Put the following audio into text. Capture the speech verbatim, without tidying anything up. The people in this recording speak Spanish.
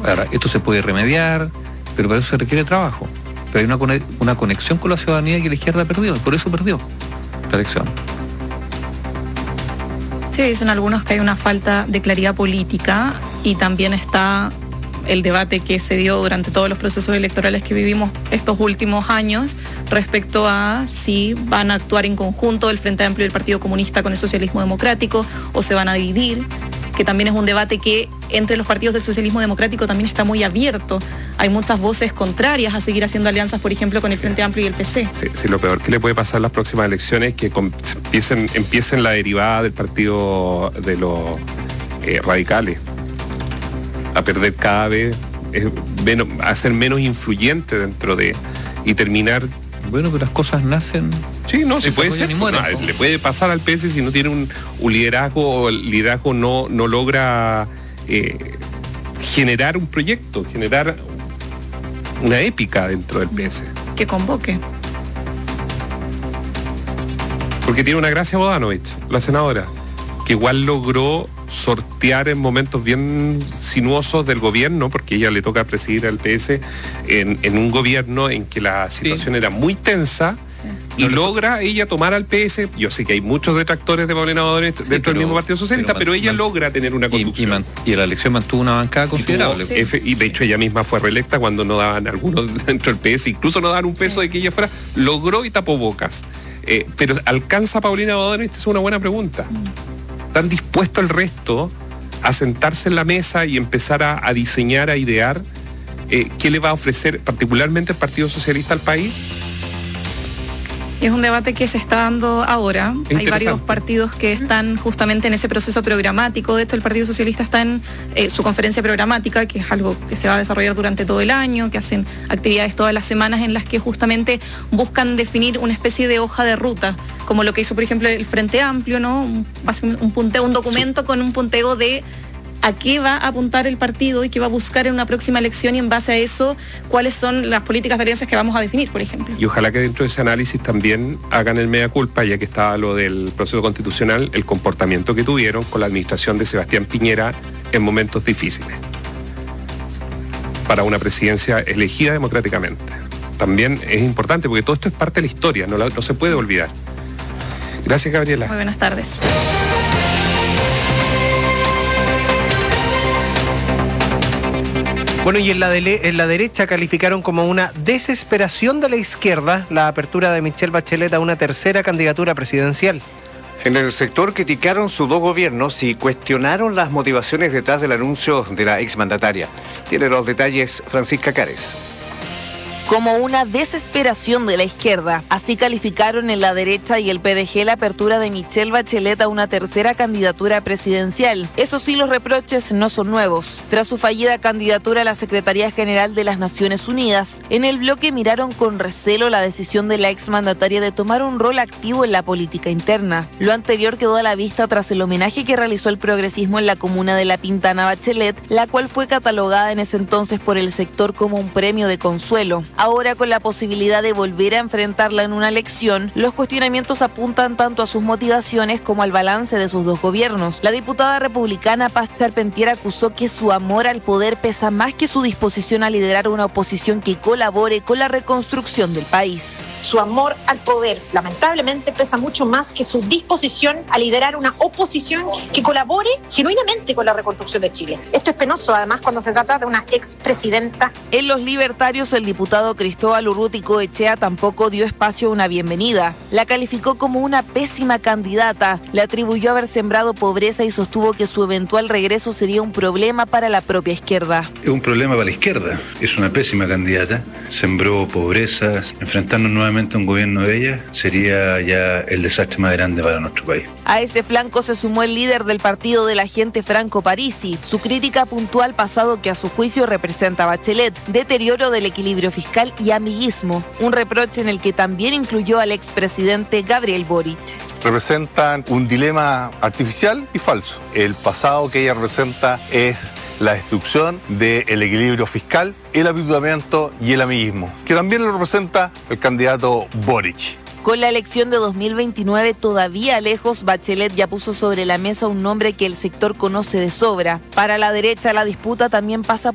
Ahora, esto se puede remediar, pero para eso se requiere trabajo. Pero hay una, cone- una conexión con la ciudadanía que la izquierda perdió, y por eso perdió la elección. Sí, dicen algunos que hay una falta de claridad política y también está el debate que se dio durante todos los procesos electorales que vivimos estos últimos años respecto a si van a actuar en conjunto el Frente Amplio y el Partido Comunista con el socialismo democrático o se van a dividir, que también es un debate que entre los partidos del socialismo democrático también está muy abierto. Hay muchas voces contrarias a seguir haciendo alianzas, por ejemplo, con el Frente Amplio y el P C. Sí, sí, lo peor que le puede pasar en las próximas elecciones es que com- empiecen, empiecen la derivada del partido de los eh, radicales a perder cada vez, eh, menos, a ser menos influyente dentro de, y terminar. Bueno, pero las cosas nacen. Sí, no, se puede ser. Ni mueren, No, ¿no? le puede pasar al P S si no tiene un, un liderazgo, o el liderazgo no, no logra eh, generar un proyecto, generar una épica dentro del P S. Que convoque. Porque tiene una gracia Bodanovich, la senadora, que igual logró sortear en momentos bien sinuosos del gobierno, porque ella le toca presidir al P S en, en un gobierno en que la situación sí. era muy tensa. Sí. Y no logra ella tomar al P S. Yo sé que hay muchos detractores de Paulina Bodanovich sí, dentro pero, del mismo Partido Socialista, pero, pero ella man, logra tener una conducción. Y, y, man, y en la elección mantuvo una bancada considerable. Y, tuvo, sí. F, y de hecho ella misma fue reelecta cuando no daban algunos dentro del P S, incluso no daban un peso sí. de que ella fuera, logró y tapó bocas. Eh, pero ¿alcanza Paulina Bodanovich? Es una buena pregunta. Mm. ¿Están dispuestos el resto a sentarse en la mesa y empezar a, a diseñar, a idear eh, qué le va a ofrecer particularmente el Partido Socialista al país? Es un debate que se está dando ahora. Hay varios partidos que están justamente en ese proceso programático. De hecho, el Partido Socialista está en eh, su conferencia programática, que es algo que se va a desarrollar durante todo el año, que hacen actividades todas las semanas en las que justamente buscan definir una especie de hoja de ruta, como lo que hizo, por ejemplo, el Frente Amplio, ¿no? Un, un punteo, un documento con un punteo de a qué va a apuntar el partido y qué va a buscar en una próxima elección, y en base a eso, cuáles son las políticas de alianzas que vamos a definir, por ejemplo. Y ojalá que dentro de ese análisis también hagan el mea culpa, ya que estaba lo del proceso constitucional, el comportamiento que tuvieron con la administración de Sebastián Piñera en momentos difíciles para una presidencia elegida democráticamente. También es importante porque todo esto es parte de la historia, no, la, no se puede olvidar. Gracias, Gabriela. Muy buenas tardes. Bueno, y en la, de, en la derecha calificaron como una desesperación de la izquierda la apertura de Michelle Bachelet a una tercera candidatura presidencial. En el sector criticaron sus dos gobiernos y cuestionaron las motivaciones detrás del anuncio de la exmandataria. Tiene los detalles Francisca Cares. Como una desesperación de la izquierda. Así calificaron en la derecha y el P D G la apertura de Michelle Bachelet a una tercera candidatura presidencial. Eso sí, los reproches no son nuevos. Tras su fallida candidatura a la Secretaría General de las Naciones Unidas, en el bloque miraron con recelo la decisión de la exmandataria de tomar un rol activo en la política interna. Lo anterior quedó a la vista tras el homenaje que realizó el progresismo en la comuna de La Pintana a Bachelet, la cual fue catalogada en ese entonces por el sector como un premio de consuelo. Ahora, con la posibilidad de volver a enfrentarla en una elección, los cuestionamientos apuntan tanto a sus motivaciones como al balance de sus dos gobiernos. La diputada republicana Paz Charpentier acusó que su amor al poder pesa más que su disposición a liderar una oposición que colabore con la reconstrucción del país. Su amor al poder, lamentablemente, pesa mucho más que su disposición a liderar una oposición que colabore genuinamente con la reconstrucción de Chile. Esto es penoso, además, cuando se trata de una expresidenta. En Los Libertarios, el diputado Cristóbal Urruti-Coechea tampoco dio espacio a una bienvenida. La calificó como una pésima candidata, le atribuyó haber sembrado pobreza y sostuvo que su eventual regreso sería un problema para la propia izquierda. Es un problema para la izquierda, es una pésima candidata, sembró pobreza, enfrentarnos nuevamente a un gobierno de ella sería ya el desastre más grande para nuestro país. A ese flanco se sumó el líder del partido de la gente, Franco Parisi. Su crítica apuntó al pasado que a su juicio representa a Bachelet, deterioro del equilibrio fiscal y amiguismo, un reproche en el que también incluyó al expresidente Gabriel Boric. Representan un dilema artificial y falso. El pasado que ella representa es la destrucción del equilibrio fiscal, el apitutamiento y el amiguismo, que también lo representa el candidato Boric. Con la elección de dos mil veintinueve todavía lejos, Bachelet ya puso sobre la mesa un nombre que el sector conoce de sobra. Para la derecha, la disputa también pasa